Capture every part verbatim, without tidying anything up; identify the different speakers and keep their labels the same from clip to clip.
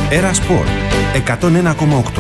Speaker 1: Έρα Σπορ εκατόν ένα κόμμα οκτώ.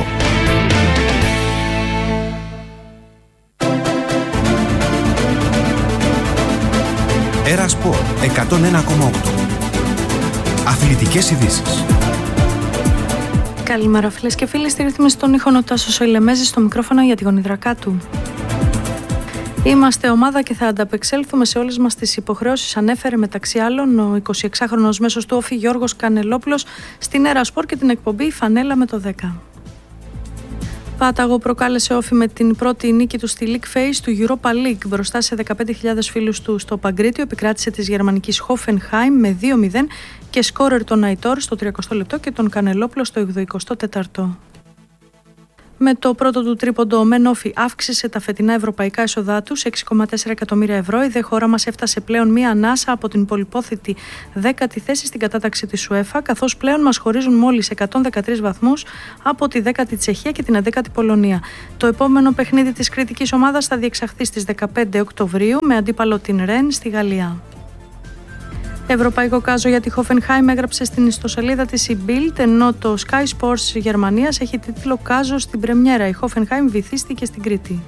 Speaker 1: Έρα Σπορ εκατόν ένα κόμμα οκτώ. Αθλητικές ειδήσεις.
Speaker 2: Καλημέρα φίλες και φίλοι, στη ρύθμιση των ήχων ο Τάσος Ηλεμέζης, στο μικρόφωνο για τη γονιδρακά του. Είμαστε ομάδα και θα ανταπεξέλθουμε σε όλες μας τις υποχρεώσεις, ανέφερε μεταξύ άλλων ο εικοσιεξάχρονος μέσος του Όφη Γιώργος Κανελόπουλος στην Έρα Σπορ και την εκπομπή Φανέλα με το δέκα. Πάταγο προκάλεσε Όφη με την πρώτη νίκη του στη League Phase του Europa League μπροστά σε δεκαπέντε χιλιάδες φίλους του στο Παγκρίτιο. Επικράτησε της γερμανικής Hoffenheim με δύο μηδέν και σκόρερ τον Αϊτόρ στο τριακοστό λεπτό και τον Κανελόπουλο στο ογδοηκοστό τέταρτο. Με το πρώτο του τρίποντο, ο Μεν Όφη αύξησε τα φετινά ευρωπαϊκά έσοδά του σε έξι κόμμα τέσσερα εκατομμύρια ευρώ. Η δε χώρα μας έφτασε πλέον μία ανάσα από την πολυπόθητη δέκατη θέση στην κατάταξη της UEFA, καθώς πλέον μας χωρίζουν μόλις εκατόν δεκατρείς βαθμούς από τη δέκατη Τσεχία και την έντεκατη Πολωνία. Το επόμενο παιχνίδι της κριτικής ομάδας θα διεξαχθεί στις δεκαπέντε Οκτωβρίου με αντίπαλο την Ρεν στη Γαλλία. Ευρωπαϊκό κάζο για τη Hoffenheim έγραψε στην ιστοσελίδα της η Bild, ενώ το Sky Sports Γερμανίας έχει τίτλο «Κάζο στην πρεμιέρα». Η Hoffenheim βυθίστηκε στην Κρήτη.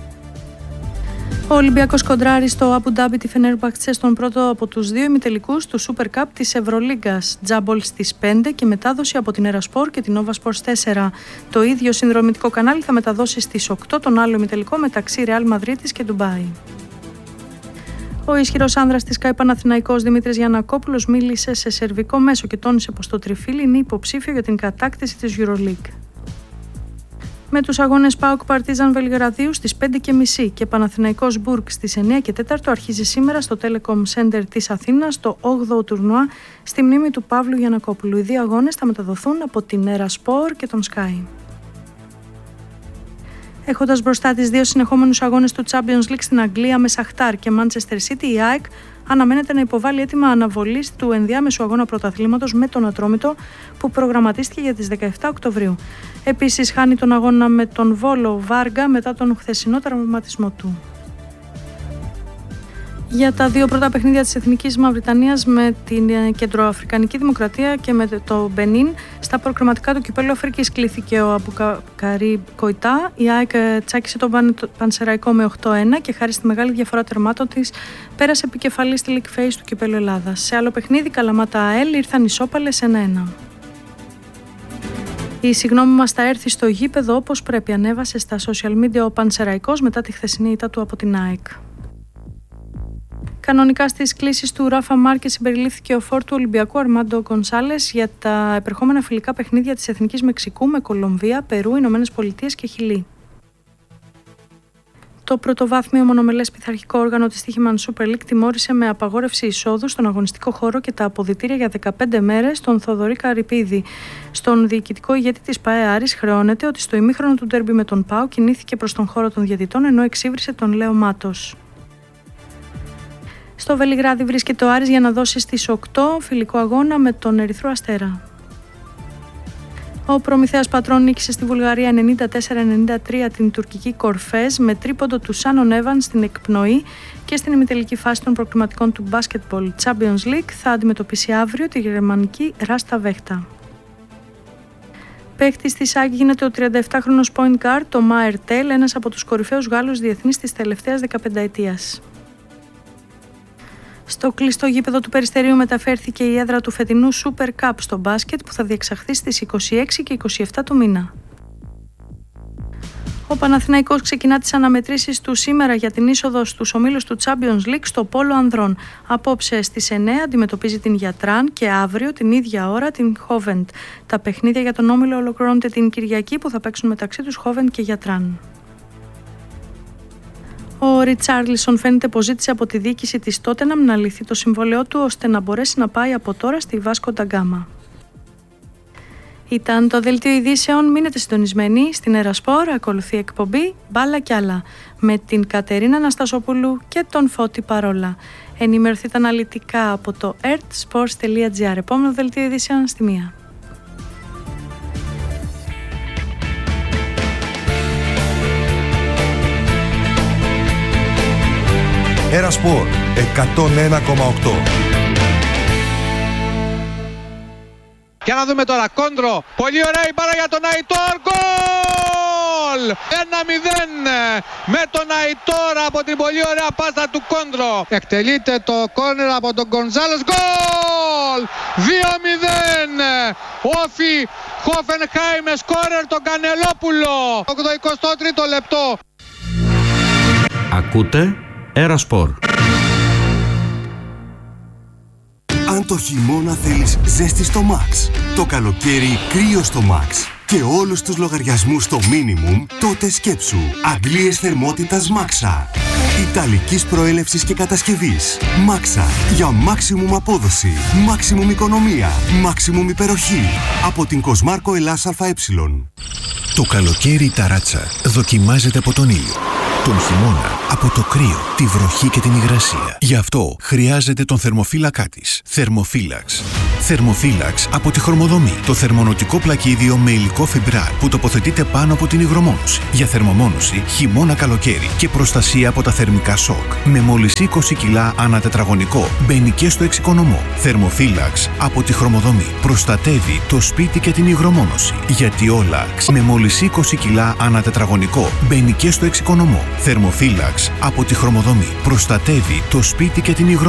Speaker 2: Ο Ολυμπιακός κοντράρει στο Αμπου Ντάμπι τη Φενέρμπαχτσε στον πρώτο από τους δύο ημιτελικούς του Super Cup της Ευρωλίγκας. Τζάμπολ στις πέντε και μετάδοση από την Έρα Σπορ και την Nova Sports τέσσερα. Το ίδιο συνδρομητικό κανάλι θα μεταδώσει στις οκτώ τον άλλο ημιτελικό μεταξύ Ρεάλ Μαδρίτης και Ντουμπάι. Ο ισχυρός άνδρας της ΚΑΕ Παναθηναϊκός Δημήτρης Γιαννακόπουλος μίλησε σε σερβικό μέσο και τόνισε πως το τριφύλι είναι υποψήφιο για την κατάκτηση της EuroLeague. Με τους αγώνες ΠΑΟΚ Παρτίζαν Βελιγραδίου στις πέντε και μισή και Παναθηναϊκός Μπουργκ στις εννιά και τέσσερα αρχίζει σήμερα στο Telecom Center της Αθήνας το όγδοο τουρνουά στη μνήμη του Παύλου Γιαννακόπουλου. Οι δύο αγώνες θα μεταδοθούν από την Έρα Σπορ και τον Sky. Έχοντας μπροστά τις δύο συνεχόμενους αγώνες του Champions League στην Αγγλία με Σαχτάρ και Manchester City, η ΑΕΚ αναμένεται να υποβάλει έτοιμα αναβολής του ενδιάμεσου αγώνα πρωταθλήματος με τον Ατρόμητο που προγραμματίστηκε για τις δεκαεπτά Οκτωβρίου. Επίσης χάνει τον αγώνα με τον Βόλο Βάργα μετά τον χθεσινό τραυματισμό του. Για τα δύο πρώτα παιχνίδια της Εθνικής Μαυριτανίας με την Κεντροαφρικανική Δημοκρατία και με το Μπενίν στα προκριματικά του Κυπέλλου Αφρικής κλήθηκε ο Αμπουκαρί Κοϊτά. Η ΑΕΚ τσάκισε τον Πανσεραϊκό με οκτώ ένα και χάρη στη μεγάλη διαφορά τερμάτων της πέρασε επικεφαλής στη League Phase του Κυπέλλου Ελλάδας. Σε άλλο παιχνίδι Καλαμάτα ΑΕΛ ήρθαν ισόπαλες ένα ένα. Η συγγνώμη μας θα έρθει στο γήπεδο όπως πρέπει, ανέβασε στα social media ο Πανσεραϊκός μετά τη χθεσινή ήττα του από την ΑΕΚ. Κανονικά στις κλήσεις του Ράφα Μάρκε συμπεριλήφθηκε ο φόρ του Ολυμπιακού Αρμάντο Γκονσάλες για τα επερχόμενα φιλικά παιχνίδια της Εθνικής Μεξικού με Κολομβία, Περού, Ηνωμένες Πολιτείες και Χιλή. Το πρωτοβάθμιο μονομελές πειθαρχικό όργανο της Τύχημαν Super League τιμώρησε με απαγόρευση εισόδου στον αγωνιστικό χώρο και τα αποδυτήρια για δεκαπέντε μέρες τον Θοδωρή Καρυπίδη. Στον διοικητικό ηγέτη της ΠΑΕ Άρης χρεώνεται ότι στο ημίχρονο του ντέρμπι με τον ΠΑΟ κινήθηκε προς τον χώρο των διαιτητών ενώ εξύβρισε τον Λέο Μάτος. Στο Βελιγράδι βρίσκεται ο Άρης για να δώσει στις οκτώ φιλικό αγώνα με τον Ερυθρό Αστέρα. Ο Προμηθέας Πατρών νίκησε στη Βουλγαρία ενενήντα τέσσερα ενενήντα τρία την τουρκική Κορφέζ με τρίποντο του Σάνον Έβαν στην εκπνοή και στην ημιτελική φάση των προκριματικών του Basketball Champions League θα αντιμετωπίσει αύριο τη γερμανική Ράστα Βέχτα. Παίκτης της ΑΕΚ γίνεται ο τριανταεπτάχρονος point guard το Μάερ Τέλ, ένας από τους κορυφαίους Γάλλους διεθνείς της τελευταίας δεκαπενταετίας. Στο κλειστό γήπεδο του Περιστερίου μεταφέρθηκε η έδρα του φετινού Super Cup στο μπάσκετ που θα διεξαχθεί στις είκοσι έξι και είκοσι επτά του μήνα. Ο Παναθηναϊκός ξεκινά τις αναμετρήσεις του σήμερα για την είσοδο στους ομίλους του Champions League στο Πόλο Ανδρών. Απόψε στις εννιά αντιμετωπίζει την Γιατράν και αύριο την ίδια ώρα την Χόβεντ. Τα παιχνίδια για τον όμιλο ολοκληρώνονται την Κυριακή που θα παίξουν μεταξύ τους Χόβεντ και Γιατράν. Ο Ριτσάρλισον φαίνεται πως ζήτησε από τη διοίκηση της Τότεναμ να λυθεί το συμβόλαιό του ώστε να μπορέσει να πάει από τώρα στη Βάσκο ντα Γκάμα. Ήταν το δελτίο ειδήσεων. Μείνετε συντονισμένοι στην Έρα Σπορ. Ακολουθεί εκπομπή Μπάλα κι άλλα με την Κατερίνα Αναστασόπουλου και τον Φώτη Παρόλα. Ενημερωθείτε αναλυτικά από το ερτ-sports τελεία τζι άρ. Επόμενο δελτίο ειδήσεων στη μία.
Speaker 1: Έρα Σπορ εκατόν ένα κόμμα οκτώ.
Speaker 3: Και να δούμε τώρα, Κόντρο, πολύ ωραία η μπάλα για τον Αϊτόρ, γκολ! ένα μηδέν με τον Αϊτόρ από την πολύ ωραία πάστα του Κόντρο. Εκτελείται το κόρνερ από τον Γκονζάλες, γκολ! δύο μηδέν, Όφι Χόφενχάιμ, σκόρερ τον Κανελόπουλο, ογδοηκοστό τρίτο λεπτό.
Speaker 4: Ακούτε Ερασπορ.
Speaker 5: Αν το χειμώνα θέλεις ζέστη στο Max, το καλοκαίρι κρύο στο Max και όλους τους λογαριασμούς στο minimum, τότε σκέψου αντλίες θερμότητας Maxa. Ιταλικής προέλευσης και κατασκευής. Maxa για maximum απόδοση, maximum οικονομία, maximum υπεροχή. Από την Κοσμάρκο Ελλάς ΑΕ.
Speaker 1: Το καλοκαίρι η ταράτσα δοκιμάζεται από τον ήλιο. Τον χειμώνα από το κρύο, τη βροχή και την υγρασία. Γι' αυτό χρειάζεται τον θερμοφύλακά της. Θερμοφύλαξ. Θερμοφύλαξ από τη Χρωμοδομή. Το θερμονοτικό πλακίδιο με υλικό φιμπράρ που τοποθετείται πάνω από την υγρομόνωση. Για θερμομόνωση χειμώνα-καλοκαίρι και προστασία από τα θερμικά σοκ. Με μόλις είκοσι κιλά ανά τετραγωνικό. Μπαίνει και στο εξοικονομό. Θερμοφύλαξ από τη Χρωμοδομή. Προστατεύει το σπίτι και την υγρομόνωση. Γιατί όλα με μόλις είκοσι κιλά ανά τετραγωνικό. Μπαίνει και στο εξοικονομό. Θερμοφύλαξ από τη Χρωμοδομή. Προστατεύει το σπίτι και την υγρομόνωση.